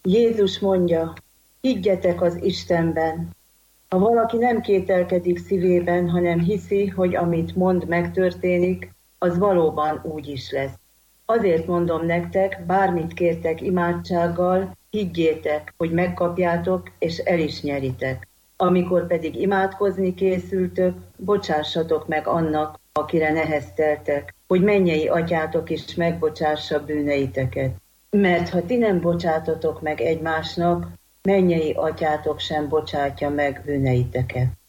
Jézus mondja, higgyetek az Istenben. Ha valaki nem kételkedik szívében, hanem hiszi, hogy amit mond megtörténik, az valóban úgy is lesz. Azért mondom nektek, bármit kértek imádsággal, higgyétek, hogy megkapjátok, és el is nyeritek. Amikor pedig imádkozni készültök, bocsássatok meg annak, akire nehezteltek, hogy mennyei atyátok is megbocsássa bűneiteket. Mert ha ti nem bocsátotok meg egymásnak, mennyei atyátok sem bocsátja meg bűneiteket.